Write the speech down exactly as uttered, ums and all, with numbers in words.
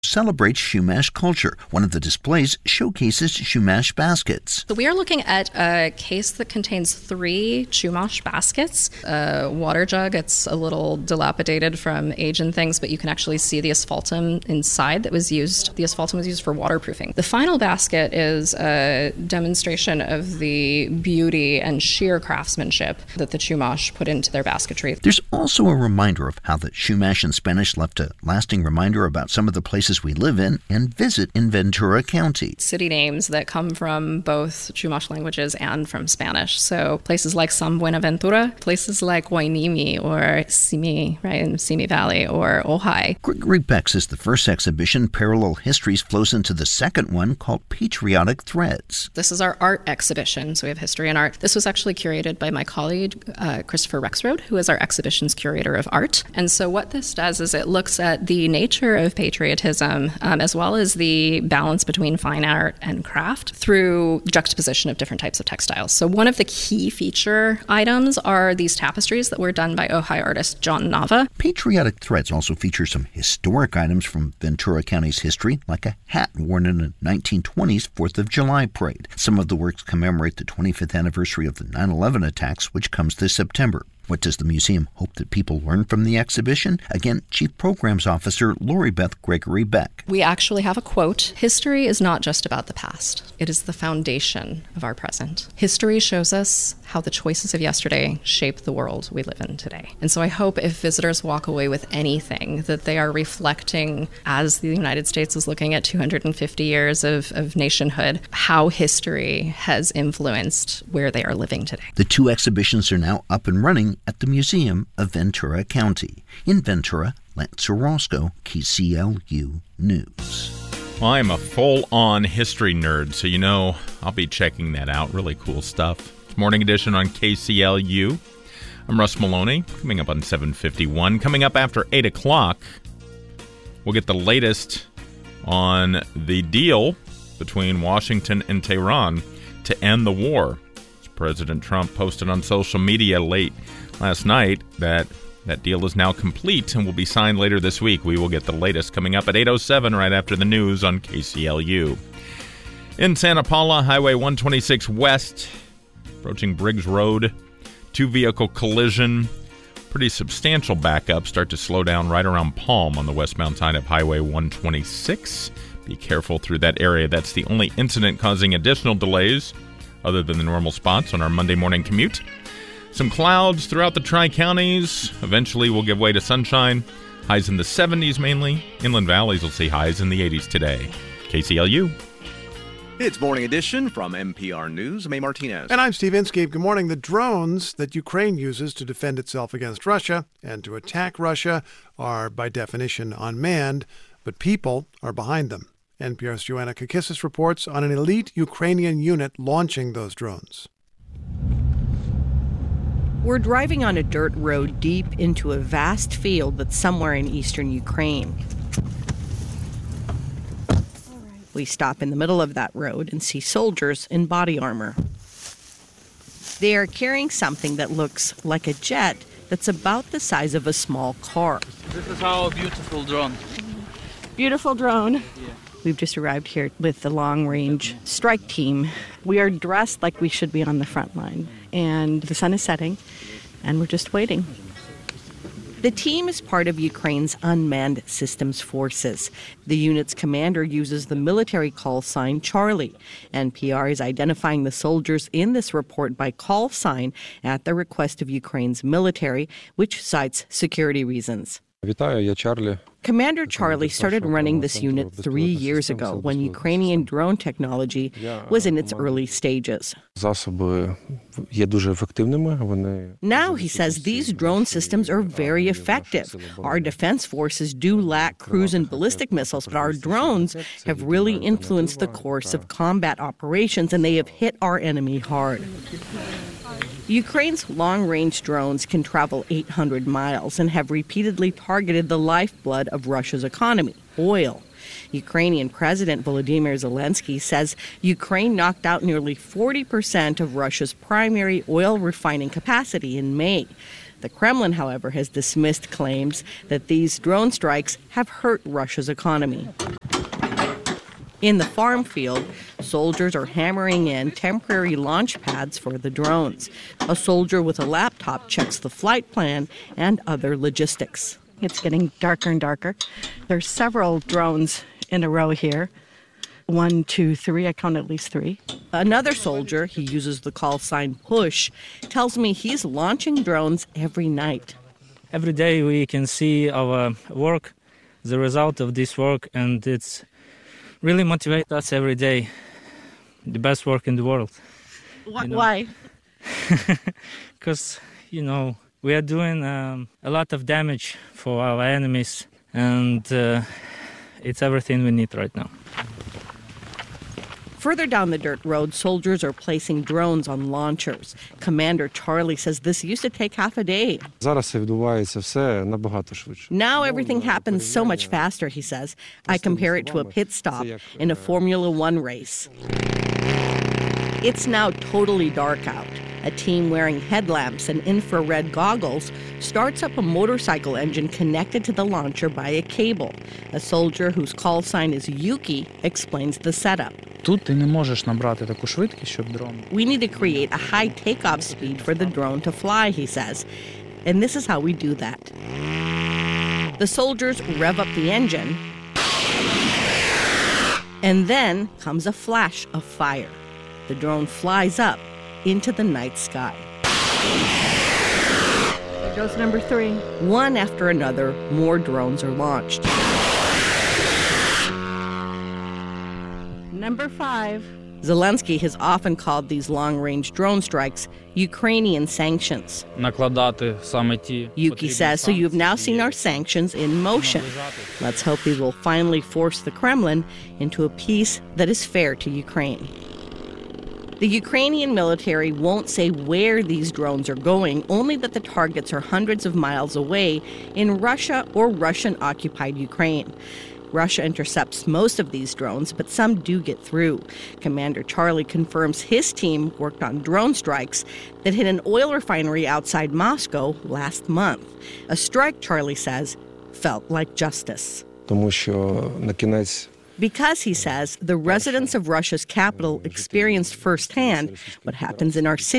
celebrates Chumash culture. One of the displays showcases Chumash baskets. So we are looking at a case that contains three Chumash baskets. A water jug, it's a little dilapidated from age and things, but you can actually see the asphaltum inside that was used. The asphaltum was used for waterproofing. The final basket is a demonstration of the beauty and sheer craftsmanship that the Chumash put into their basketry. There's also a reminder of how the Chumash in Spanish left a lasting reminder about some of the places we live in and visit in Ventura County. City names that come from both Chumash languages and from Spanish. So places like San Buenaventura, places like Huaynimi or Simi, right, in Simi Valley, or Ojai. Gregory Beck says the first exhibition, Parallel Histories, flows into the second one called Patriotic Threads. This is our art exhibition, so we have history and art. This was actually curated by my colleague, uh, Christopher Rexroad, who is our exhibition's curator of art. And so what this does is it looks at the nature of patriotism Um, as well as the balance between fine art and craft through juxtaposition of different types of textiles. So one of the key feature items are these tapestries that were done by Ojai artist John Nava. Patriotic Threads also features some historic items from Ventura County's history, like a hat worn in a nineteen twenties fourth of July parade. Some of the works commemorate the twenty-fifth anniversary of the nine eleven attacks, which comes this September. What does the museum hope that people learn from the exhibition? Again, Chief Programs Officer Lori Beth Gregory Beck. We actually have a quote. History is not just about the past. It is the foundation of our present. History shows us how the choices of yesterday shape the world we live in today. And so I hope if visitors walk away with anything, that they are reflecting, as the United States is looking at two hundred fifty years of, of nationhood, how history has influenced where they are living today. The two exhibitions are now up and running at the Museum of Ventura County. In Ventura, Lance Orozco, K C L U News. Well, I'm a full-on history nerd, so you know I'll be checking that out. Really cool stuff. It's Morning Edition on K C L U. I'm Russ Maloney, coming up on seven fifty-one. Coming up after eight o'clock, we'll get the latest on the deal between Washington and Tehran to end the war. President Trump posted on social media late last night that that deal is now complete and will be signed later this week. We will get the latest coming up at eight oh seven right after the news on K C L U. In Santa Paula, Highway one twenty-six West, approaching Briggs Road, two-vehicle collision. Pretty substantial backup. Start to slow down right around Palm on the westbound side of Highway one twenty-six. Be careful through that area. That's the only incident causing additional delays other than the normal spots on our Monday morning commute. Some clouds throughout the Tri-Counties. Eventually we'll give way to sunshine. Highs in the seventies mainly. Inland valleys will see highs in the eighties today. K C L U. It's Morning Edition from N P R News. May Martinez. And I'm Steve Inskeep. Good morning. The drones that Ukraine uses to defend itself against Russia and to attack Russia are by definition unmanned, but people are behind them. N P R's Joanna Kakissis reports on an elite Ukrainian unit launching those drones. We're driving on a dirt road deep into a vast field that's somewhere in eastern Ukraine. We stop in the middle of that road and see soldiers in body armor. They are carrying something that looks like a jet that's about the size of a small car. This is our beautiful drone. Beautiful drone. Yeah. We've just arrived here with the long-range strike team. We are dressed like we should be on the front line, and the sun is setting, and we're just waiting. The team is part of Ukraine's Unmanned Systems Forces. The unit's commander uses the military call sign Charlie. N P R is identifying the soldiers in this report by call sign at the request of Ukraine's military, which cites security reasons. Commander Charlie started running this unit three years ago when Ukrainian drone technology was in its early stages. Now, he says, these drone systems are very effective. Our defense forces do lack cruise and ballistic missiles, but our drones have really influenced the course of combat operations, and they have hit our enemy hard. Ukraine's long-range drones can travel eight hundred miles and have repeatedly targeted the lifeblood of Russia's economy, oil. Ukrainian President Volodymyr Zelensky says Ukraine knocked out nearly forty percent of Russia's primary oil refining capacity in May. The Kremlin, however, has dismissed claims that these drone strikes have hurt Russia's economy. In the farm field, soldiers are hammering in temporary launch pads for the drones. A soldier with a laptop checks the flight plan and other logistics. It's getting darker and darker. There's several drones in a row here. One, two, three. I count at least three. Another soldier, he uses the call sign PUSH, tells me he's launching drones every night. Every day we can see our work, the result of this work, and it's really motivates us every day. The best work in the world. Wh- you know? Why? Because, you know, we are doing um, a lot of damage for our enemies, and uh, it's everything we need right now. Further down the dirt road, soldiers are placing drones on launchers. Commander Charlie says this used to take half a day. Now everything happens so much faster, he says. I compare it to a pit stop in a Formula One race. It's now totally dark out. A team wearing headlamps and infrared goggles starts up a motorcycle engine connected to the launcher by a cable. A soldier whose call sign is Yuki explains the setup. We need to create a high takeoff speed for the drone to fly, he says. And this is how we do that. The soldiers rev up the engine, and then comes a flash of fire. The drone flies up into the night sky. There goes number three. One after another, more drones are launched. Number five. Zelensky has often called these long-range drone strikes Ukrainian sanctions. Yuki says, so you've now seen our sanctions in motion. Let's hope these will finally force the Kremlin into a peace that is fair to Ukraine. The Ukrainian military won't say where these drones are going, only that the targets are hundreds of miles away in Russia or Russian-occupied Ukraine. Russia intercepts most of these drones, but some do get through. Commander Charlie confirms his team worked on drone strikes that hit an oil refinery outside Moscow last month. A strike, Charlie says, felt like justice. Because, he says, the residents of Russia's capital experienced firsthand what happens in our city.